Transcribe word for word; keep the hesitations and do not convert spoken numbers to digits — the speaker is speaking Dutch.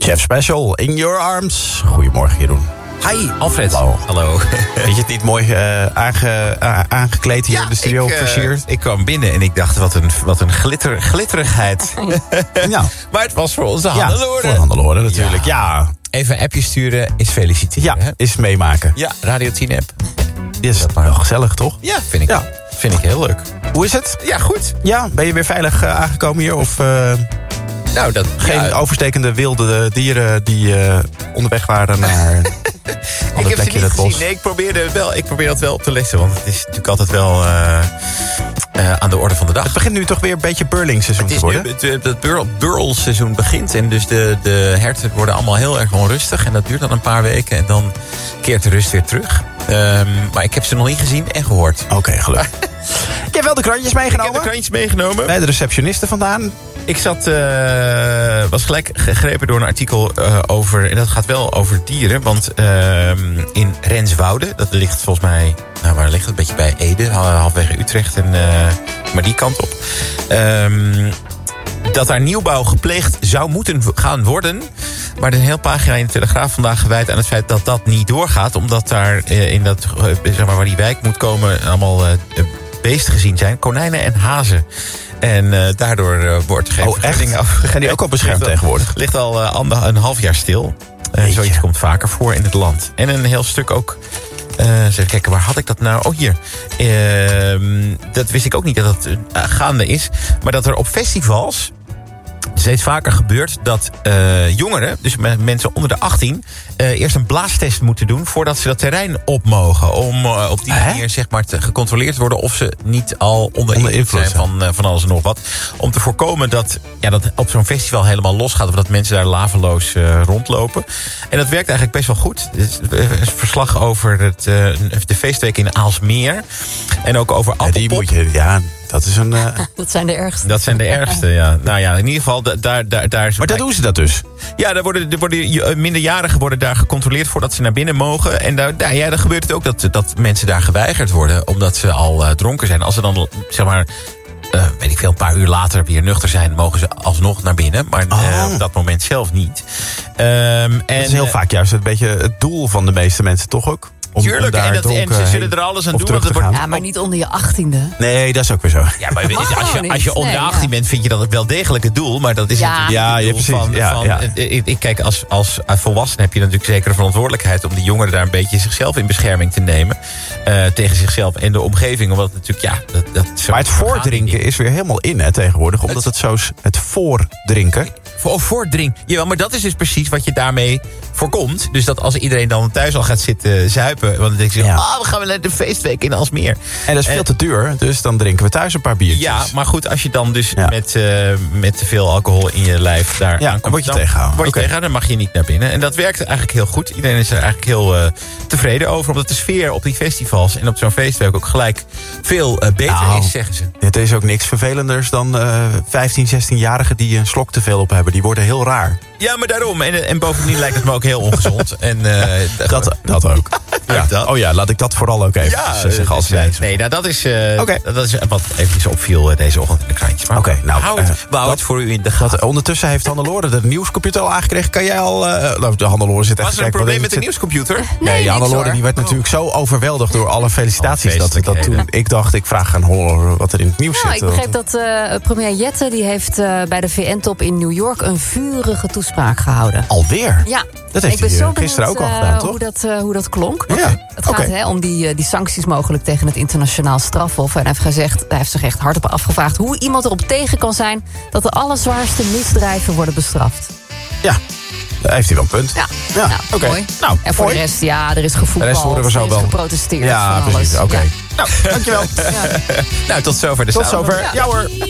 Chef Special, In Your Arms. Goedemorgen, Jeroen. Hi, Alfred. Hallo. Hallo. Weet je het niet mooi uh, aange, uh, aangekleed hier ja, in de studio, ik, uh, versierd? Ik kwam binnen en ik dacht, wat een, wat een glitter, glitterigheid. Ja. Maar het was voor onze Ja, Hannelore. voor Hannelore natuurlijk, ja. ja. Even een appje sturen is feliciteren. Ja, hè? is meemaken. Ja, Radio tien app. Is Dat maar. wel gezellig, toch? Ja, vind ik, Ja. vind ik heel leuk. Hoe is het? Ja, goed. Ja, ben je weer veilig uh, aangekomen hier? Of uh, Nou, dat, geen ja, overstekende wilde dieren die uh, onderweg waren naar... ik heb ze niet gezien. Nee, ik probeerde het wel. Ik probeer dat wel op te lessen. Want het is natuurlijk altijd wel uh, uh, aan de orde van de dag. Het begint nu toch weer een beetje burlingseizoen Het te is worden? nu het, het burl, burlseizoen begint. En dus de, de herten worden allemaal heel erg onrustig. En dat duurt dan een paar weken. En dan keert de rust weer terug. Um, maar ik heb ze nog niet gezien en gehoord. Oké, okay, gelukkig. Je hebt wel de krantjes meegenomen? Ik heb de krantjes meegenomen. Bij de receptioniste vandaan. Ik zat, uh, was gelijk gegrepen door een artikel uh, over... en dat gaat wel over dieren. Want uh, in Renswoude, dat ligt volgens mij... nou, waar ligt het? Een beetje bij Ede, halfwege Utrecht. En, uh, maar die kant op. Um, dat daar nieuwbouw gepleegd zou moeten gaan worden. Maar er is een heel pagina in de Telegraaf vandaag gewijd aan het feit dat dat niet doorgaat. Omdat daar uh, in dat, uh, zeg maar, waar die wijk moet komen... allemaal uh, beesten gezien zijn. Konijnen en hazen. En uh, daardoor uh, wordt geen oh, echt? af. Gaan die ook al beschermd ligt tegenwoordig? Ligt al uh, ander, een half jaar stil. Uh, zoiets komt vaker voor in het land. En een heel stuk ook... Uh, even kijken, waar had ik dat nou? Oh, hier. Uh, dat wist ik ook niet dat dat uh, gaande is. Maar dat er op festivals... steeds vaker gebeurt dat uh, jongeren, dus mensen onder de achttien... Uh, eerst een blaastest moeten doen voordat ze dat terrein op mogen. Om uh, op die Hè? manier zeg maar, te gecontroleerd te worden... of ze niet al onder, Onder invloed zijn van, uh, van alles en nog wat. Om te voorkomen dat ja, dat op zo'n festival helemaal losgaat... of dat mensen daar laveloos uh, rondlopen. En dat werkt eigenlijk best wel goed. Het is een verslag over het, uh, de feestweek in Aalsmeer. En ook over Appelpop. Ja, die moet je... Ja, dat is een... Uh... Dat zijn de ergste. Dat zijn de ergste, ja. Nou ja, in ieder geval, daar... daar, daar maar daar doen ze dat dus? Ja, daar worden, er worden minderjarigen worden daar gecontroleerd voordat ze naar binnen mogen. En daar, daar, ja, dan gebeurt het ook dat, dat mensen daar geweigerd worden... omdat ze al uh, dronken zijn. Als ze dan, zeg maar... Uh, weet ik veel, een paar uur later weer nuchter zijn... mogen ze alsnog naar binnen. Maar uh, oh. op dat moment zelf niet. Um, en, dat is heel vaak juist een beetje het doel van de meeste mensen, toch ook? Om, Tuurlijk, om daar en, dat, en ze zullen er alles aan doen. Want het wordt, ja, maar niet onder je achttiende. Nee, dat is ook weer zo. Ja, maar als je, als je onder de nee, achttien ja. bent, vind je dat wel degelijk het doel. Maar dat is Ja. natuurlijk Ja, het ja, doel precies. van... Ja, van ja. Ik, ik kijk, als, als volwassene heb je natuurlijk zekere verantwoordelijkheid... om die jongeren daar een beetje zichzelf in bescherming te nemen. Uh, tegen zichzelf en de omgeving. Omdat het natuurlijk, ja... Dat, dat zo Maar het voordrinken is weer helemaal in, hè, tegenwoordig. Omdat het, het zo is, het voordrinken... Of voordrinken. Jawel, maar dat is dus precies wat je daarmee voorkomt. Dus dat als iedereen dan thuis al gaat zitten zuipen... want dan denk je, Ja. oh, we gaan naar de feestweek in Aalsmeer. En dat is veel te duur, dus dan drinken we thuis een paar biertjes. Ja, maar goed, als je dan dus Ja. met, uh, met te veel alcohol in je lijf daar Ja, aankomt... dan word je tegengehouden. Word je Oké. tegengehouden, dan mag je niet naar binnen. En dat werkt eigenlijk heel goed. Iedereen is er eigenlijk heel uh, tevreden over. Omdat de sfeer op die festivals en op zo'n feestweek ook gelijk veel uh, beter Nou. is, zeggen ze. Het is ook niks vervelenders dan uh, vijftien, zestien-jarigen die een slok te veel op hebben. Die worden heel raar. Ja, maar daarom. En, en bovendien lijkt het me ook heel ongezond. En, uh, Dat, dat ook. Ja. dat. Oh ja, laat ik dat vooral ook even Ja, zeggen als dus, wijze. nee, nou, dat is, uh, Oké. dat is wat eventjes opviel uh, deze ochtend in de krantjes. Maar Oké, nou, hou het, uh, we houden het voor u in de gaten. Dat, ondertussen heeft Hannelore de nieuwscomputer al aangekregen. Kan jij al... Uh, nou, de Hannelore zit echt Was te er een kijken, probleem wat met de zit- nieuwscomputer? Nee, niks, Hannelore hoor. die werd natuurlijk zo overweldigd door alle felicitaties. Oh, dat, dat toen feestelijkheden. ik dacht, ik vraag aan Hannelore wat er in het nieuws Nou, ik zit. begreep dat uh, premier Jette die heeft uh, bij de V N-top in New York... een vurige toespraak gehouden. Alweer? Ja, Dat heeft ik ben hij, zo uh, gisteren benieuwd, ook al uh, gedaan, toch? Hoe dat, uh, hoe dat klonk. Ja, Het gaat oké. hè, om die, uh, die sancties mogelijk tegen het internationaal strafhof. En hij heeft, gezegd, hij heeft zich echt hardop afgevraagd... hoe iemand erop tegen kan zijn dat de allerzwaarste misdrijven worden bestraft. Ja, daar heeft hij wel een punt. Ja, Ja, nou, oké. mooi. Nou, En voor mooi. de rest, ja, er is De gevoetbald, rest horen we zo er is wel. geprotesteerd. Ja, van precies. alles. Oké. Ja. Nou, dankjewel. Ja. Nou, tot zover de Tot samenvatting. zover. Ja hoor.